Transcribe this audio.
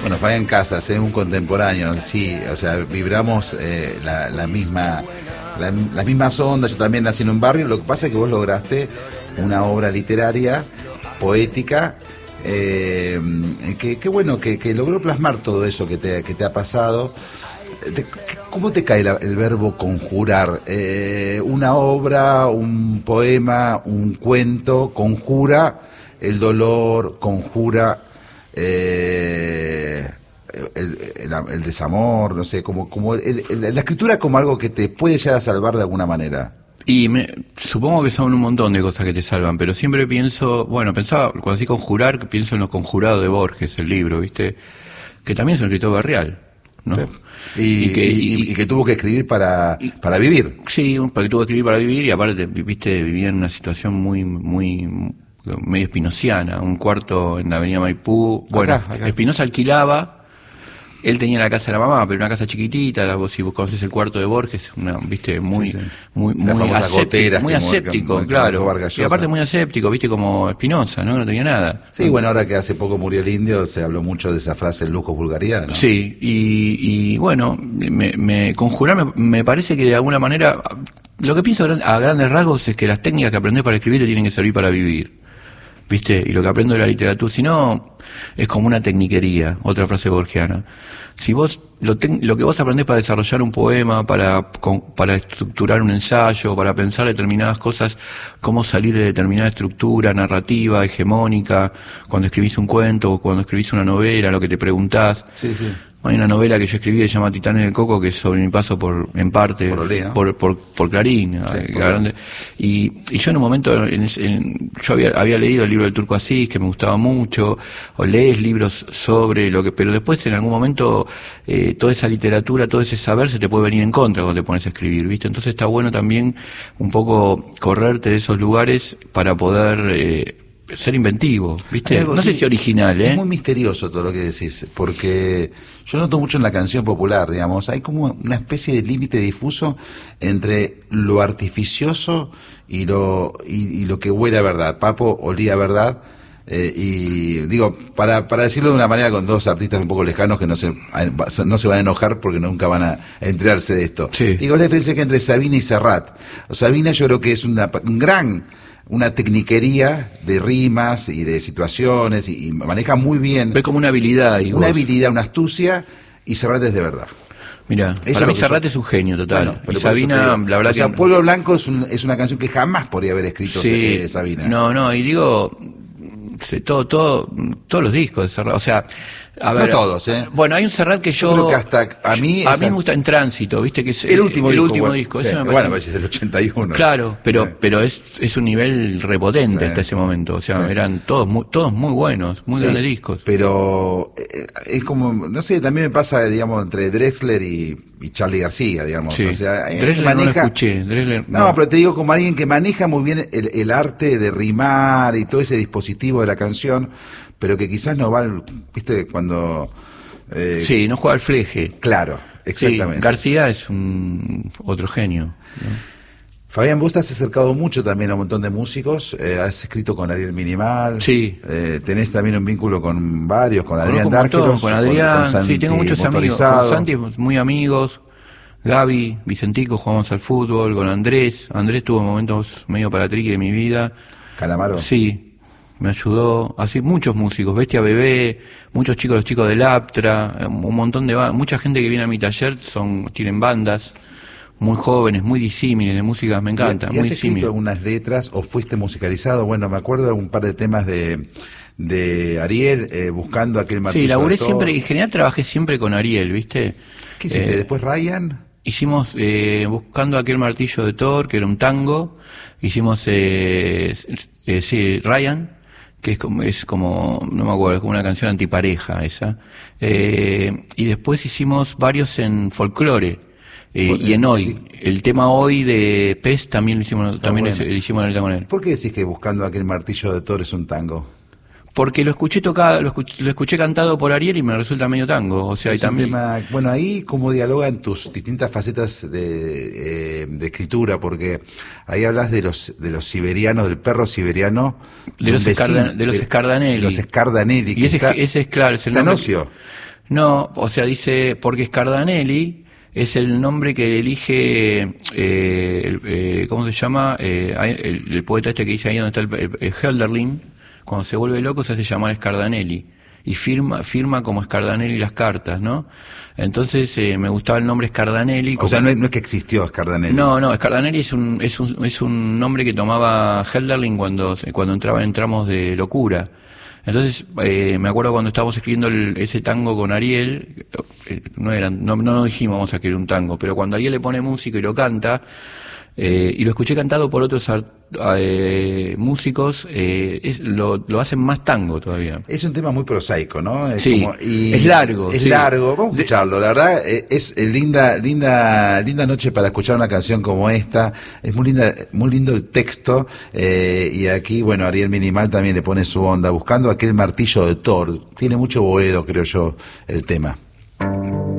Bueno, Fabián Casas es un contemporáneo, sí, o sea, vibramos las mismas ondas. Yo también nací en un barrio, lo que pasa es que vos lograste una obra literaria, poética, que bueno, que logró plasmar todo eso que te ha pasado. ¿Cómo te cae el verbo conjurar? Una obra, un poema, un cuento, conjura el dolor, conjura el desamor, no sé, como la escritura como algo que te puede llegar a salvar de alguna manera. Y supongo que son un montón de cosas que te salvan, pero siempre pensaba, cuando así conjurar, pienso en Los Conjurados de Borges, el libro, ¿viste? Que también es un escritor barrial, ¿no? Sí. Y que tuvo que escribir para vivir. Sí, que tuvo que escribir para vivir, y aparte, viste, vivía en una situación muy medio espinosiana, un cuarto en la avenida Maipú. Bueno, acá. Espinosa alquilaba. Él tenía la casa de la mamá, pero una casa chiquitita. Si vos conocés el cuarto de Borges, muy aséptico, claro. Y aparte muy aséptico, viste, como Espinosa, ¿no? No tenía nada. Sí, bueno, ahora que hace poco murió el indio, se habló mucho de esa frase, el lujo vulgaridad, ¿no? Sí, y bueno, conjurar me parece que de alguna manera, lo que pienso a grandes rasgos es que las técnicas que aprendés para escribir te tienen que servir para vivir. ¿Viste? Y lo que aprendo de la literatura, si no, es como una tecniquería, otra frase borgiana. Si vos, lo que vos aprendés para desarrollar un poema, para estructurar un ensayo, para pensar determinadas cosas, cómo salir de determinada estructura narrativa, hegemónica, cuando escribís un cuento o cuando escribís una novela, lo que te preguntás. Sí. Hay una novela que yo escribí que se llama Titán en el Coco, que es sobre mi paso en parte por Clarín. Sí, y yo en un momento, yo había leído el libro del Turco Asís, que me gustaba mucho, o lees libros sobre pero después en algún momento toda esa literatura, todo ese saber se te puede venir en contra cuando te pones a escribir, ¿viste? Entonces está bueno también un poco correrte de esos lugares para poder ser inventivo, ¿viste? No sé si original, Es muy misterioso todo lo que decís, porque yo noto mucho en la canción popular, digamos, hay como una especie de límite difuso entre lo artificioso y lo que huele a verdad. Papo olía a verdad, y digo, para decirlo de una manera con dos artistas un poco lejanos que no se van a enojar porque nunca van a enterarse de esto. Sí. Digo, la diferencia que entre Sabina y Serrat. Sabina yo creo que es una tecniquería de rimas y de situaciones y maneja muy bien. Ve como una habilidad. Una astucia, y Serrat es de verdad. Mira, para mí Serrat es un genio total. Bueno, y Sabina, la verdad que... Pueblo Blanco es una canción que jamás podría haber escrito Sabina. No, y digo... todos los discos de Serrat, o sea, a ver, no todos, bueno, hay un Serrat que yo creo que hasta a mí me gusta, En Tránsito, viste, que es el último disco. Sí. Eso me Bueno, es del 81. Claro, pero es un nivel repotente hasta ese momento, o sea, eran todos muy buenos, muy grandes discos. Pero es como, no sé, también me pasa, digamos, entre Drexler y Charly García, digamos. Sí. O sea, Drexler no lo escuché. Drexler, no, pero te digo, como alguien que maneja muy bien el arte de rimar y todo ese dispositivo de la canción, pero que quizás no va, viste, cuando... sí, no juega al fleje. Claro, exactamente. Sí, García es otro genio, ¿no? Fabián, vos te has acercado mucho también a un montón de músicos, has escrito con Ariel Minimal, sí. Tenés también un vínculo con varios, con Adrián Dárgelos, con Adrián, con sí, tengo muchos amigos, con Santi muy amigos, Gaby, Vicentico, jugamos al fútbol, con Andrés tuvo momentos medio paratriqui de mi vida. Calamaro. Sí, me ayudó, así muchos músicos, Bestia Bebé, los chicos del Aptra, un montón de mucha gente que viene a mi taller tienen bandas muy jóvenes, muy disímiles de música, me encanta. ¿Y has escrito algunas letras o fuiste musicalizado? Bueno, me acuerdo de un par de temas de Ariel, buscando aquel martillo. Sí, laburé siempre, en general trabajé siempre con Ariel, ¿viste? ¿Qué hiciste? ¿Después Ryan? Hicimos buscando aquel martillo de Thor, que era un tango. Hicimos Ryan, que es como no me acuerdo, es como una canción antipareja esa. Y después hicimos varios en folclore. Y en Hoy, sí. El tema Hoy de Pez también lo hicimos, hicimos la letra con él. ¿Por qué decís que buscando aquel martillo de Thor es un tango? Porque lo escuché tocado, lo escuché cantado por Ariel y me resulta medio tango, o sea, es y también... tema, bueno, ahí cómo dialogan tus distintas facetas de escritura, porque ahí hablas de los siberianos, del perro siberiano, de los Scardanelli. Los Scardanelli. Y ese es claro, es el Tanocio. No, o sea, dice, porque Scardanelli es el nombre que elige, ¿cómo se llama? El poeta este que dice ahí donde está el Hölderlin, cuando se vuelve loco se hace llamar Scardanelli. Y firma como Scardanelli las cartas, ¿no? Entonces me gustaba el nombre Scardanelli. O sea, no es que existió Scardanelli. No, Scardanelli es un nombre que tomaba Hölderlin cuando entraba en tramos de locura. Entonces, me acuerdo cuando estábamos escribiendo ese tango con Ariel, no dijimos vamos a escribir un tango, pero cuando Ariel le pone música y lo canta, y lo escuché cantado por otros músicos, lo hacen más tango todavía. Es un tema muy prosaico, ¿no? Sí, es largo. Es sí. largo, vamos a escucharlo. La verdad, es linda noche para escuchar una canción como esta. Es muy lindo el texto. Y aquí, bueno, Ariel Minimal también le pone su onda, buscando aquel martillo de Thor. Tiene mucho Boedo, creo yo, el tema.